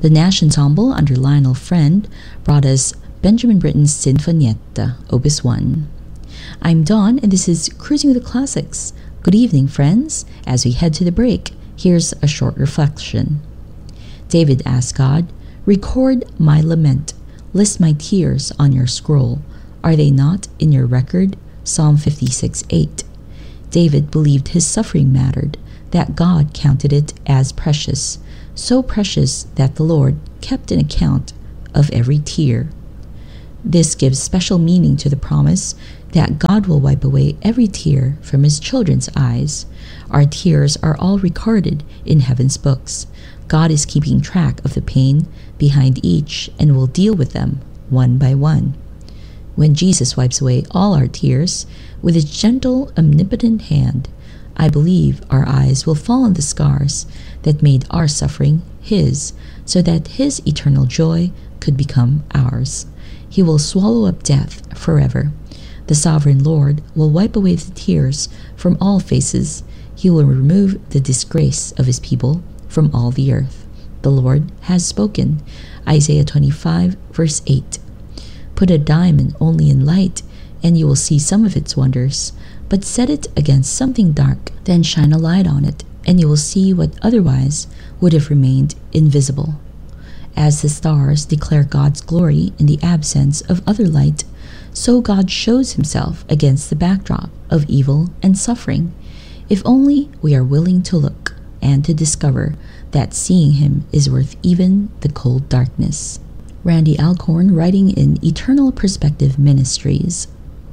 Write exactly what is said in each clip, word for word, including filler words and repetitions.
The Nash Ensemble under Lionel Friend brought us Benjamin Britten's Sinfonietta, Opus one. I'm Dawn, and this is Cruising with the Classics. Good evening, friends. As we head to the break, here's a short reflection. David asked God, "Record my lament. List my tears on your scroll. Are they not in your record?" Psalm fifty-six eight. David believed his suffering mattered, that God counted it as precious, so precious that the Lord kept an account of every tear. This gives special meaning to the promise that God will wipe away every tear from his children's eyes. Our tears are all recorded in heaven's books. God is keeping track of the pain behind each and will deal with them one by one. When Jesus wipes away all our tears with his gentle, omnipotent hand, I believe our eyes will fall on the scars that made our suffering his, so that his eternal joy could become ours. He will swallow up death forever. The sovereign Lord will wipe away the tears from all faces. He will remove the disgrace of his people from all the earth. The Lord has spoken. Isaiah twenty-five, verse eight. Put a diamond only in light, and you will see some of its wonders. But set it against something dark, then shine a light on it, and you will see what otherwise would have remained invisible. As the stars declare God's glory in the absence of other light, so God shows himself against the backdrop of evil and suffering, if only we are willing to look and to discover that seeing him is worth even the cold darkness. Randy Alcorn, writing in Eternal Perspective Ministries.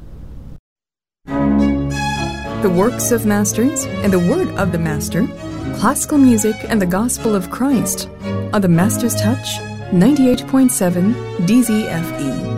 The works of masters and the word of the master, classical music and the gospel of Christ on the Master's Touch ninety-eight point seven D Z F E.